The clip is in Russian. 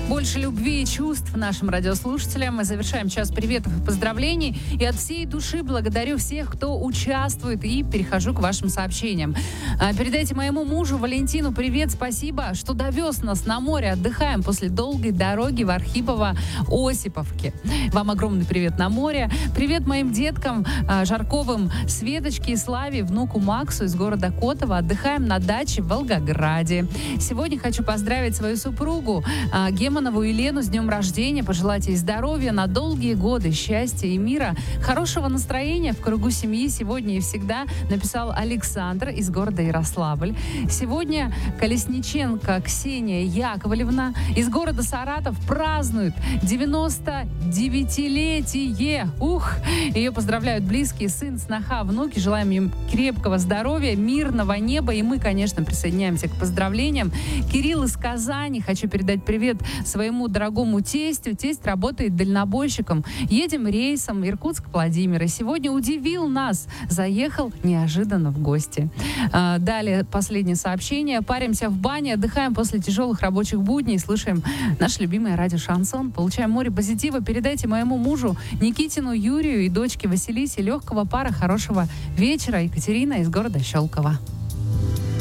Больше любви и чувств нашим радиослушателям. Мы завершаем час приветов и поздравлений. И от всей души благодарю всех, кто участвует. И перехожу к вашим сообщениям. Передайте моему мужу Валентину привет, спасибо, что довез нас на море. Отдыхаем после долгой дороги в Архипово-Осиповке. Вам огромный привет на море. Привет моим деткам Жарковым, Светочке и Славе, внуку Максу из города Котово. Отдыхаем на даче в Волгограде. Сегодня хочу поздравить свою супругу Гемонову Елену с днем рождения, пожелать ей здоровья на долгие годы, счастья и мира, хорошего настроения в кругу семьи сегодня и всегда, написал Александр из города Ярославль. Сегодня Колесниченко Ксения Яковлевна из города Саратов празднует 99-летие. Ее поздравляют близкие, сын, сноха, внуки. Желаем им крепкого здоровья, мирного неба. И мы, конечно, присоединяемся к поздравлениям. Кирилл из Казани. Хочу передать привет своему дорогому тестю. Тесть работает дальнобойщиком. Едем рейсом Иркутск-Владимир. И сегодня удивил нас. Заехал неожиданно в гости. Далее последнее сообщение. Паримся в бане, отдыхаем после тяжелых рабочих будней, слушаем наше любимое радио «Шансон». Получаем море позитива. Передайте моему мужу Никитину Юрию и дочке Василисе легкого пара, хорошего вечера. Екатерина из города Щелково.